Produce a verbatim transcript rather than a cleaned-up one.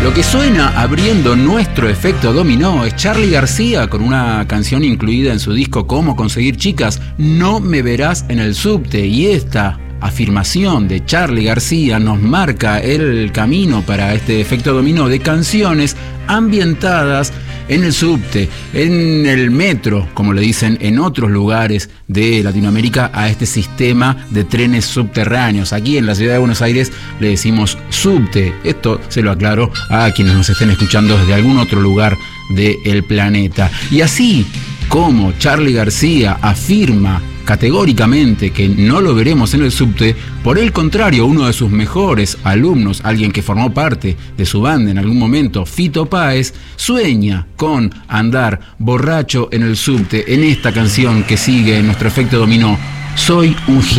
Lo que suena abriendo nuestro efecto dominó es Charly García con una canción incluida en su disco Cómo conseguir chicas, No me verás en el subte. Y esta afirmación de Charly García nos marca el camino para este efecto dominó de canciones ambientadas en el subte, en el metro, como le dicen en otros lugares de Latinoamérica a este sistema de trenes subterráneos. Aquí en la ciudad de Buenos Aires le decimos subte. Esto se lo aclaro a quienes nos estén escuchando desde algún otro lugar del planeta. Y así como Charly García afirma categóricamente que no lo veremos en el subte, por el contrario, uno de sus mejores alumnos, alguien que formó parte de su banda en algún momento, Fito Páez, sueña con andar borracho en el subte en esta canción que sigue en nuestro efecto dominó, Soy un Gil.